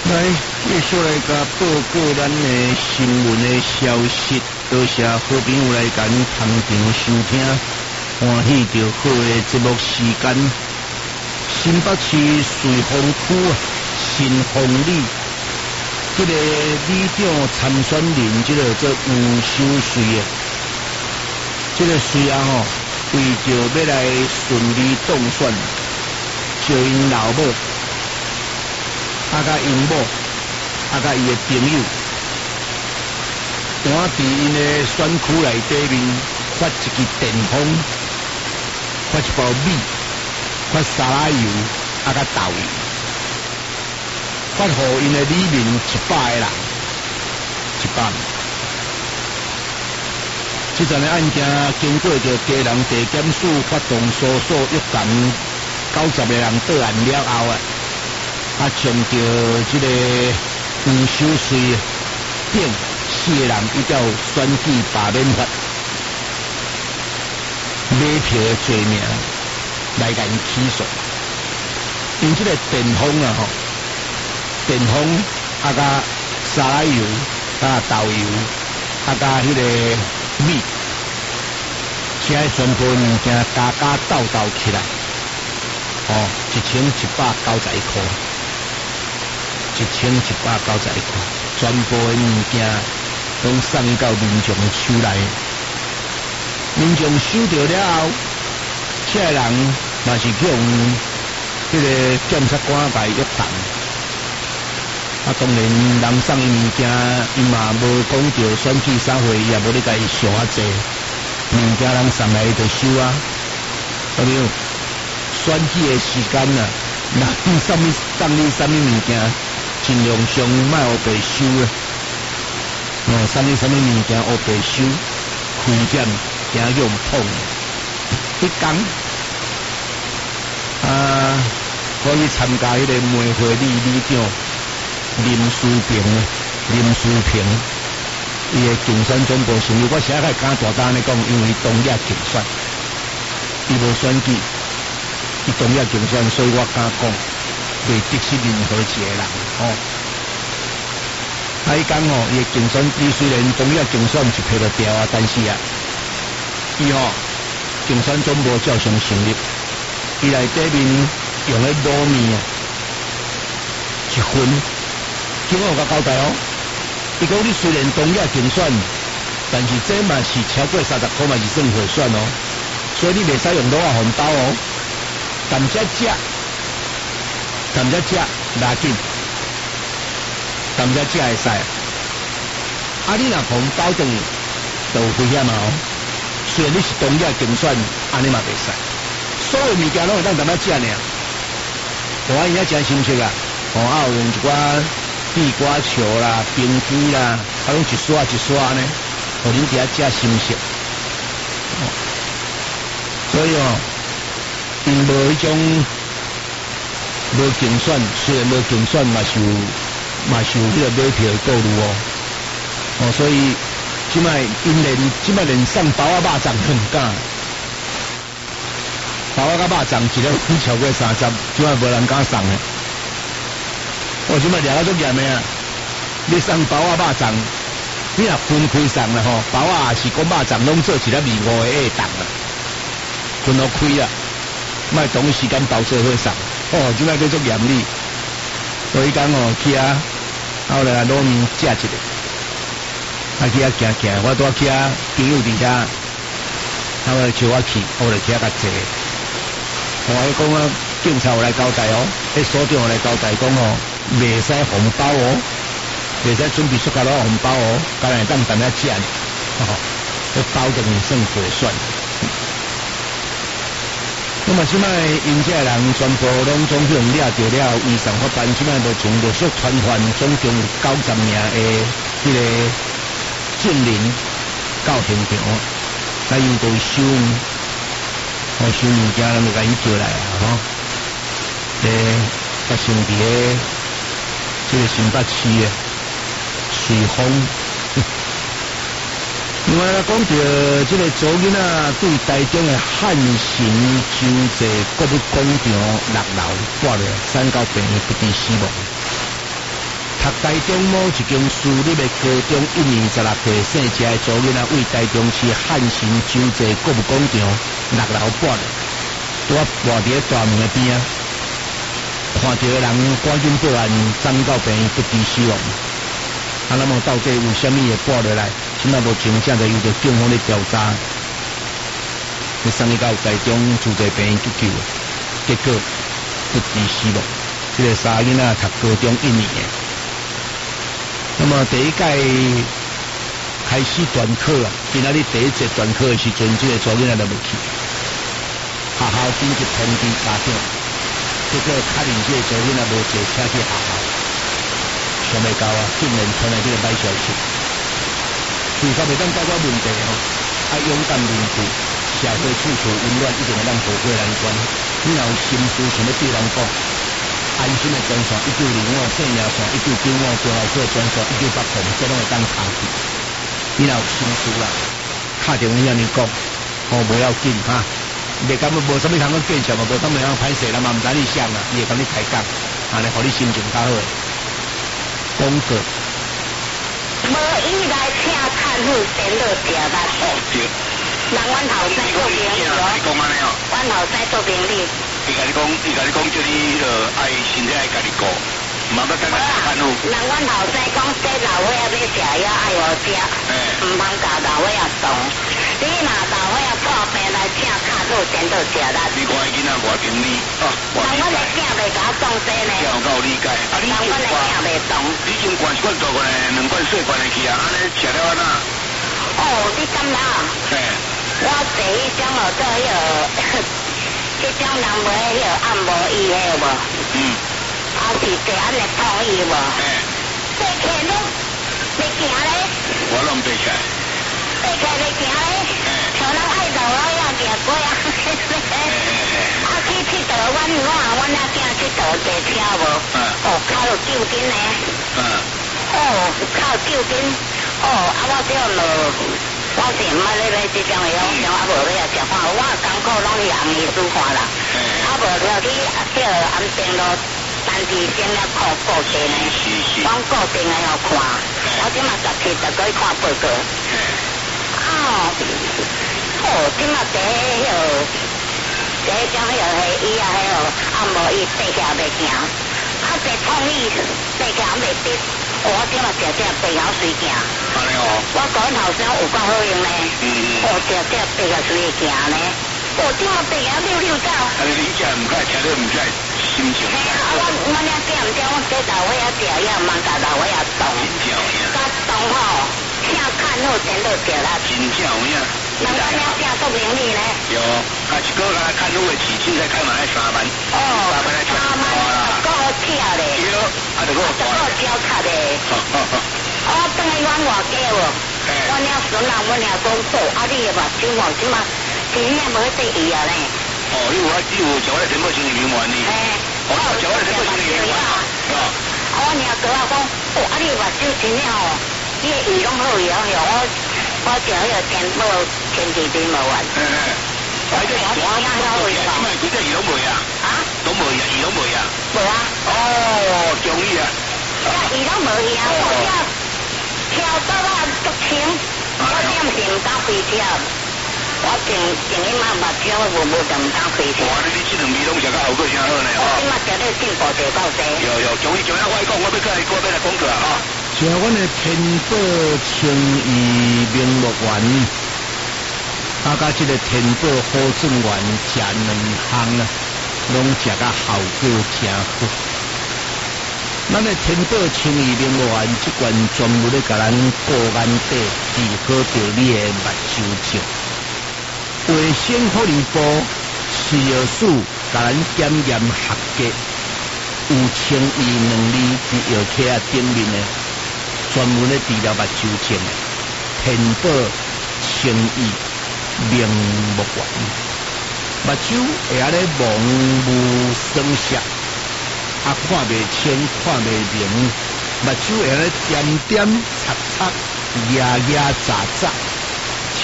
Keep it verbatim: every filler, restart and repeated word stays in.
来，继续来甲报告咱的新闻的消息。多谢好朋友来甲咱同场收听，欢喜着好的节目时间。新北市瑞丰区新丰里，这个里长参选人，这个做吴秀瑞的，这个瑞啊吼，为着要来顺利当选，招因老母。啊，甲因某，啊，甲伊的朋友，赶伫因的选区内底面发一支电风，发一包米，发沙拉油，啊，甲豆油，发互因的里面一百个人，一百。这阵的案件经过着家人地检署发动搜索，约谈九十个人到案了后啊。啊，将着这个吴秀瑞等四个人依照选举罢免法买票的罪名来甲因起诉。因这个电风啊吼，电风啊甲沙拉油啊豆油啊甲迄个米，这全部物件加加斗斗起来，哦，一千一百九十一块。一千一百九十一块，全部的物件拢送到民众的手内。民众收到了后，这个人嘛是向这个检察官来约谈。啊，当然人送的物件，伊嘛无讲到选举啥货，也无咧甲伊上啊济。物件人送来就收啊，有没有？选举的时间啊，人什么送你什么物件？尽量上莫学白收啊！哦，啥物啥物物件学白收，开展惊用碰。一讲啊，可以参加迄个梅花里里长林书平啊，林书平，伊的竞选总部成立，我现在敢大胆咧讲，因为东亚竞选，伊无选举，伊东亚竞选，所以我敢讲。袂得失任何一个人，哦。啊，伊讲吼，伊竞选，伊虽然中央竞选是配得掉啊，但是啊，伊吼竞选总部照常成立，伊内底面用的糯米啊，一份，今我有甲交代哦。伊讲你虽然中央竞选，但是这嘛是超过三十块嘛是算合算哦，所以你袂使用糯啊红包哦，但只只。淡只食拿紧，淡只食会使。啊，你若红包等就有危险嘛哦。虽然你是东亚竞选，安尼嘛袂使。所有物件拢会当淡仔食尔。我安伊遐真新鲜啊！哦，啊有用一寡地瓜球啦、冰珠啦，啊拢一刷一刷呢，互恁伫遐食新鲜。哦，所以哦，因无迄种。无竞选，虽然无竞选，嘛是有，嘛是有迄个买票的顾虑哦。哦，所以即摆因连即摆连送包仔肉粽都唔敢，包仔甲肉粽一个拢超过三十，即摆无人敢送的。我即摆掠到足严的啊！你送包仔肉粽，你若分开送啦吼，包仔也是讲肉粽拢做一粒二五的下档啦，分落开啊，莫同一时间包做伙送。哦，即摆叫做严厉，所以讲哦，去啊，后来攞面食一个，啊去啊行行，我拄去啊朋友伫遐，他们招我去，我就去啊甲坐。我伊讲啊，警察有来交代哦，迄所长有来交代讲哦，袂使红包哦，袂使准备塑胶袋红包哦，干来当等下食，哦，迄包等算合算。那么即摆因这人全部拢总共掠着了，以上法办即摆就从陆续传唤总共有九十名的迄个证人到现场，来因都收，哦收物件，就甲伊叫来啊，吼，诶，发生伫个即个新北市的瑞丰。另外啦，讲到这个昨日啊，对台中的汉神洲际国父广场六楼挂了三高病不治死亡。 读台中某一间私立的高中，一年十六岁姓谢的祖囡仔为台中市汉神洲际国务广场六楼半了，拄啊跋伫大门的边啊，看到人赶紧报案，长到病不治死亡。啊，那么到底有啥物会报落来？现在无真正就由着警方咧调查。你送伊到台中洲际病院去救，结果不治死亡。这个三囡仔读高中一年的。那么第一届开始断课啊，今仔日第一节断课的时阵，这个祖囡仔就要去学校紧急通知家长，结果确认这个祖囡仔无坐车去学校，想袂到啊，竟然传来这个歹消息。自发袂当解决问题吼，啊勇敢面对，社会处处温暖，一定会让火过难关。你若有心事想要对人讲，安心的专线一九零五，生命线一九九五，中老师的专线一九八零，这拢会当卡去。你若有心事啦，打电话向你讲，哦，不要紧哈，袂感觉无啥物通去见笑嘛，无啥物通歹势，人嘛毋知你想啦，伊会甲你开讲，安尼互你心情较好。广告。 无依来请看护电脑食啦。哦，对。人阮头先做评理哦。你讲安尼哦。阮头先做评理。伊甲你讲，伊甲你讲，叫你迄个爱身体爱家己顾，毋通等下看护。人阮头先讲，这老伙仔要食药爱好食，毋通甲老伙仔动。你若老伙仔破病来请看护电脑食啦。你看囡仔偌经理哦。人阮的囝袂甲我讲这呢。有够理解。啊，你真惯，你真惯是惯做过呢，两罐水罐的去啊，安尼吃了安那？哦，你敢啦？嘿。我第一种哦，做迄个，这种人无迄个按摩椅迄无？嗯。啊是第安尼躺椅无？嘿。爬起拢袂行咧。我拢爬起来。爬起来袂行咧。嘿。像人爱走路遐行过啊。嘿嘿嘿。啊去佚佗，阮我阮仔囝佚佗坐车无？嗯。哦，靠有救筋呢。嗯。哦，靠救筋。哦，啊我这落。我是毋捌咧买这种的，我想啊无咧食看，我功课拢是红医师看啦，啊无了去叫安定咯，但是先了靠固定的，我固定的要看，我即马十七就可以看报告。哦，哦，即马第迄个第迄种迄个迄椅啊，迄个按摩椅爬起来袂行，啊第创意爬起来袂得。我即马食只爬起水行，安尼哦。我讲头先有够好用呢，我食只爬起水行呢，我即马爬起溜溜走。安尼你食毋该，听了毋该心情。嘿啊，我我俩点毋点，我这老伙仔食也毋通甲老伙仔动。真正有影。甲动吼，请看好电脑着啦。真正有影。人我俩正做盈利呢。有，啊一个月看好的起薪才开满三万。哦，三万来三万啦。个月起啊咧。对，啊就个个交卡咧。哦，等于阮外家无，阮俩孙人阮俩讲好，啊你个目睭哦，即马真正无得意啊咧。哦，你有啊，你有食我的天宝星零丸呢？嘿，哦，食我的天宝星零丸啊。啊，我娘哥啊讲，哦，啊你目睭真正哦，你个鱼拢好鱼啊，我我食迄个天宝天地地无丸。嘿嘿，我这我我我好鱼啊。即摆几只鱼拢卖啊？啊？拢卖啊，鱼拢卖啊？无啊。哦，中意啊。啊，伊拢无去啊，我只跳到我足清，我点是毋敢开车，我前前一晚目睭我无无就毋敢开车。哇，你这两味拢食到效果真好呢！我即马食到进步就够多。有有，终于终于我讲，我要再我要来讲课啊！ 像阮的天宝青怡明乐园，啊，甲这个天宝好正园食两项啊，拢食到效果真好。咱的天宝青怡明乐园即款专门咧甲咱顾眼底治好着你的目睭症。卫生福利部食药署甲咱检验合格，有青怡两字伫药册啊顶面的，专门咧治疗目睭症的天宝青怡明乐园，目睭会安尼蒙雾酸涩。啊，看袂清，看袂明，目睭会安尼点点擦擦、压压杂杂。